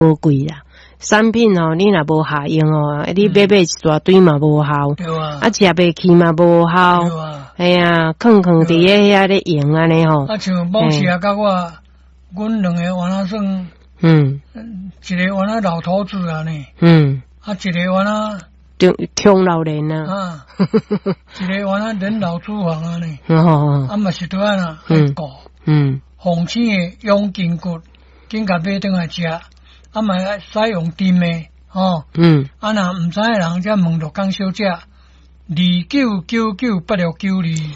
无贵啦。产品哦，你若无下用哦，你买一大堆嘛无效， 对啊， 食袂起嘛无效， 对啊， 哎呀，坑伫遐咧用安尼吼。 啊，像某时啊，甲我，阮两个原来算，一个原来老头子啊呢，啊，一个原来中老年啊， 啊，一个原来人老珠黄啊呢，啊嘛是对啊，顾，红青的养筋骨，紧甲买转来食。啊，嘛使用甜的，啊，若毋知的人则问着江小姐29998692，29998692，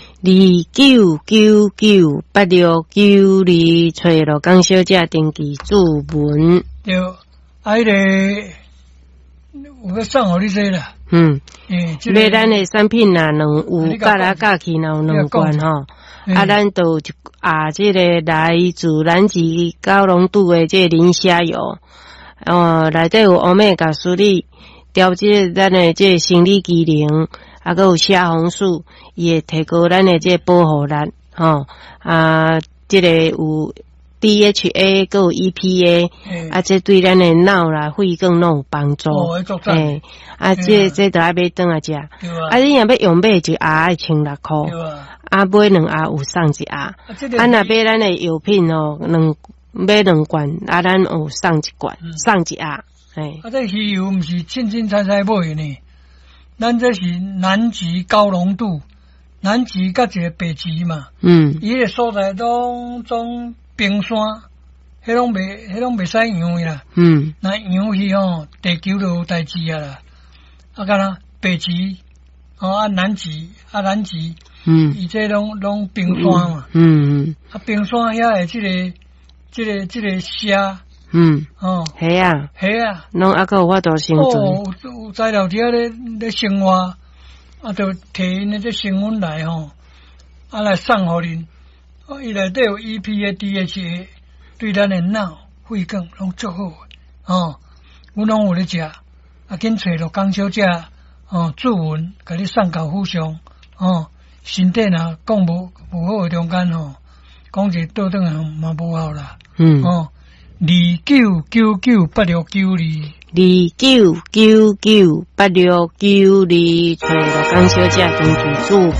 找着江小姐登记注文。 对，啊，迄个有要送互你这啦。 买咱的产品若有价来价去，若有两罐吼，啊，咱就即个来自咱自高浓度的这磷虾油。内底有欧米伽3里，调节咱的这生理机能，啊，佮有虾红素，伊会提高咱的这保护力，这个有 DHA， 佮有 EPA，这对咱的脑啦、肺更拢有帮助。这都爱买转来食。你若要用买一盒要1600块，买2盒有送1盒。若买咱的药品哦，买2罐，咱有送1罐，送1盒。 这鱼油毋是凊凊彩彩买呢，咱这是南极高浓度，南极甲一个北极嘛，伊个所在拢种冰山，迄拢袂使养啦。若养去吼，地球就有代志啊啦。啊，敢若北极，南极，伊这拢冰山嘛。啊，冰山遐的这个虾， 虾啊，拢还佫有法度生存。 有材料伫遐咧生活，啊，就摕因的这成分来吼，啊来送互恁。伊内底有 EPA、DHA， 对咱的脑、肺管拢足好的。阮拢有咧食，啊，紧找着江小姐，注文，甲你送到府上，身体若讲无好的中间吼，讲一倒转来嘛无效啦。 29998692，29998692，找着江小姐登记注。